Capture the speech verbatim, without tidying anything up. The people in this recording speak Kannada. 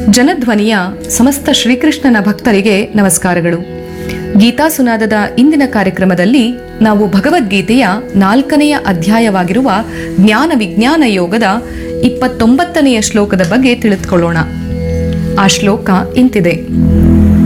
ಜನಧ್ವನಿಯ ಸಮಸ್ತ ಶ್ರೀಕೃಷ್ಣನ ಭಕ್ತರಿಗೆ ನಮಸ್ಕಾರಗಳು. ಗೀತಾ ಸುನಾದದ ಇಂದಿನ ಕಾರ್ಯಕ್ರಮದಲ್ಲಿ ನಾವು ಭಗವದ್ಗೀತೆಯ ನಾಲ್ಕನೆಯ ಅಧ್ಯಾಯವಾಗಿರುವ ಜ್ಞಾನ ವಿಜ್ಞಾನ ಯೋಗದ ಇಪ್ಪತ್ತೊಂಬತ್ತನೆಯ ಶ್ಲೋಕದ ಬಗ್ಗೆ ತಿಳಿದುಕೊಳ್ಳೋಣ. ಆ ಶ್ಲೋಕ ಇಂತಿದೆ: